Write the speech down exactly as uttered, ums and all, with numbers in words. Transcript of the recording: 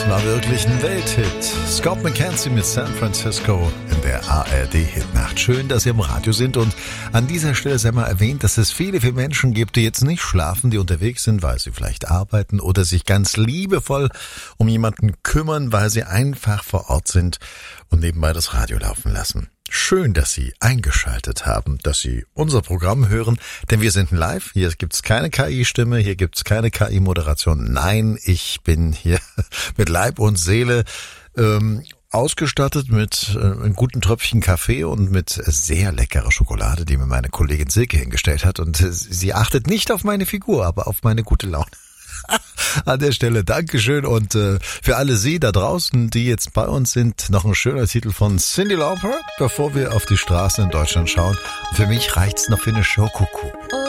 War wirklich ein Welthit. Scott McKenzie mit San Francisco in der A R D-Hitnacht. Schön, dass Sie im Radio sind und an dieser Stelle sei mal erwähnt, dass es viele, viele Menschen gibt, die jetzt nicht schlafen, die unterwegs sind, weil sie vielleicht arbeiten oder sich ganz liebevoll um jemanden kümmern, weil sie einfach vor Ort sind und nebenbei das Radio laufen lassen. Schön, dass Sie eingeschaltet haben, dass Sie unser Programm hören, denn wir sind live. Hier gibt's keine K I-Stimme, hier gibt's keine K I-Moderation. Nein, ich bin hier mit Leib und Seele ähm, ausgestattet mit äh, einem guten Tröpfchen Kaffee und mit sehr leckerer Schokolade, die mir meine Kollegin Silke hingestellt hat. Und äh, sie achtet nicht auf meine Figur, aber auf meine gute Laune. An der Stelle Dankeschön und äh, für alle Sie da draußen, die jetzt bei uns sind, noch ein schöner Titel von Cyndi Lauper, bevor wir auf die Straßen in Deutschland schauen. Und für mich reicht's noch für eine Showkuckuck.